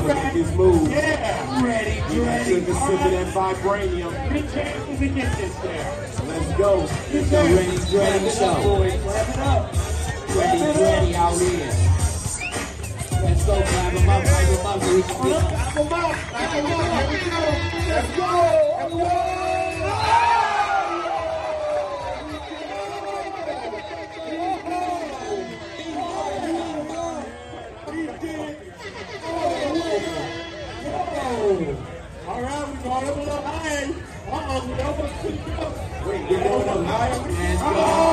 make this move. Yeah. Ready, ready. Took a sip of that vibranium. Big chances to get this there. Let's go. It's a Ready Dreddy show. Clap it up. Ready Dreddy out here. Let's go, clap him up, clap him up. Clap him up, clap him up. Here we go. Let's go. Let's go. All right, we got him a little high. Uh-oh, we almost couldn't go. Wait, we're going up higher? Uh-oh.